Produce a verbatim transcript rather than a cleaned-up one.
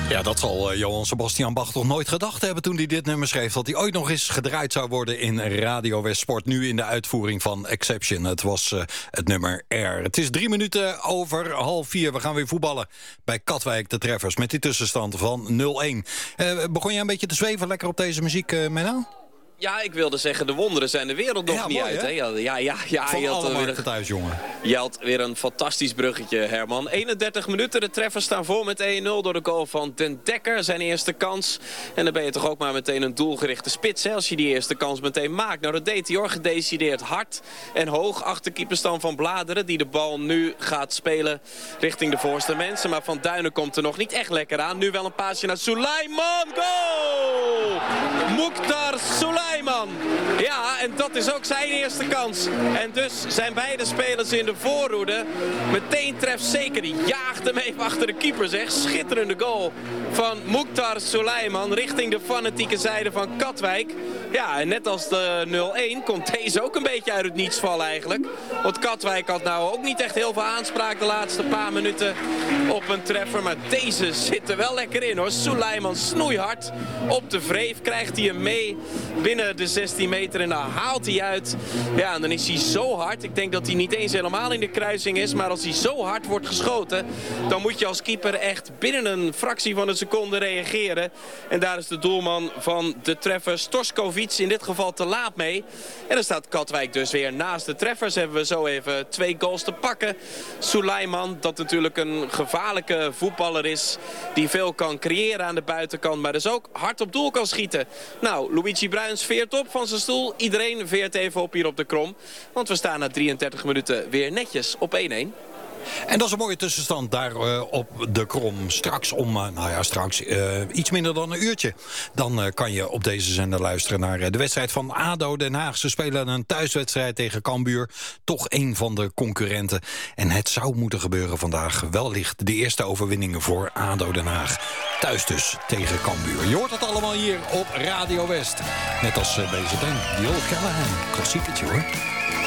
Ja, dat zal uh, Johann Sebastian Bach toch nooit gedacht hebben toen hij dit nummer schreef. Dat hij ooit nog eens gedraaid zou worden in Radio West Sport. Nu in de uitvoering van Exception. Het was uh, het nummer R. Het is drie minuten over half vier. We gaan weer voetballen bij Katwijk, de Treffers. Met die tussenstand van nul-een. Uh, begon jij een beetje te zweven lekker op deze muziek, uh, Menno? Ja, ik wilde zeggen, de wonderen zijn de wereld nog ja, niet mooi, uit. Hè? Hè? Ja, ja, ja, ja, van je had alle weer markten thuis, jongen. Je had weer een fantastisch bruggetje, Herman. eenendertig minuten, de Treffers staan voor met één nul door de goal van Den Dekker. Zijn eerste kans. En dan ben je toch ook maar meteen een doelgerichte spits, hè, als je die eerste kans meteen maakt. Nou, dat deed hij hoor, gedecideerd hard en hoog. Achter keeperstand van Bladeren, die de bal nu gaat spelen richting de voorste mensen. Maar Van Duinen komt er nog niet echt lekker aan. Nu wel een paasje naar Suleiman. Goal! Mukhtar Suleiman. Ja, en dat is ook zijn eerste kans. En dus zijn beide spelers in de voorhoede. Meteen treft zeker. Die jaagt hem even achter de keeper, zeg. Schitterende goal van Mukhtar Suleiman richting de fanatieke zijde van Katwijk. Ja, en net als de nul-een komt deze ook een beetje uit het niets vallen eigenlijk. Want Katwijk had nou ook niet echt heel veel aanspraak de laatste paar minuten op een treffer. Maar deze zit er wel lekker in hoor. Suleiman snoeihard op de wreef. Krijgt hij hem mee binnen de zestien meter en dan haalt hij uit. Ja, en dan is hij zo hard. Ik denk dat hij niet eens helemaal in de kruising is. Maar als hij zo hard wordt geschoten, dan moet je als keeper echt binnen een fractie van een seconde reageren. En daar is de doelman van de treffers, Torskovic, in dit geval te laat mee. En dan staat Katwijk dus weer naast de treffers. Hebben we zo even twee goals te pakken. Suleiman, dat natuurlijk een gevaarlijke voetballer is, die veel kan creëren aan de buitenkant, maar dus ook hard op doel kan schieten. Nou, Luigi Bruins veert op van zijn stoel. Iedereen veert even op hier op de Krom. Want we staan na drieëndertig minuten weer netjes op één-één. En dat is een mooie tussenstand daar uh, op de Krom. Straks om, uh, nou ja, straks uh, iets minder dan een uurtje. Dan uh, kan je op deze zender luisteren naar uh, de wedstrijd van ADO Den Haag. Ze spelen een thuiswedstrijd tegen Cambuur. Toch een van de concurrenten. En het zou moeten gebeuren vandaag. Wellicht de eerste overwinningen voor ADO Den Haag. Thuis dus tegen Cambuur. Je hoort het allemaal hier op Radio West. Net als uh, deze band, The Old Callahan. Klassieketje hoor.